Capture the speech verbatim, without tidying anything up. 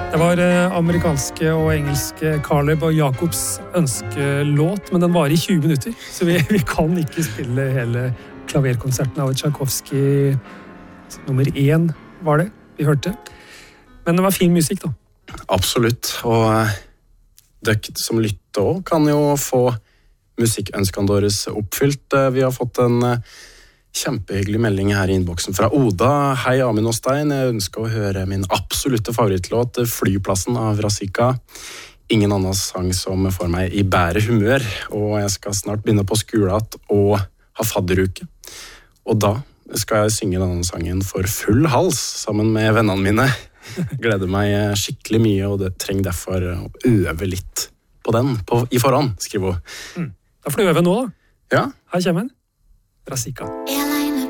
Det var amerikanske og engelske Caleb og Jacobs ønskelåt, men den var i tjue minutter, så vi, vi kan ikke spille hele klaverkonserten av Tchaikovsky nummer én, var det vi hørte. Men det var fin musikk da. Absolutt, og dere som lytter også kan jo få musikkønskene deres oppfylt. Vi har fått en kjempehyggelig melding her i innboksen fra Oda. Hei Amin og Stein, jeg ønsker å høre min absolutte favorittlåt Flyplassen av Razika. Ingen annen sang som får meg i bære humør, og jeg skal snart begynne på skolen og ha fadderuke. Og da skal jeg synge denne sangen for full hals sammen med vennene mine. Gleder meg skikkelig mye, og det trenger derfor å øve litt på den på, i forhånd, skriver hun. Mm. Da får du øve nå da. Ja. Her kommer den. Razika.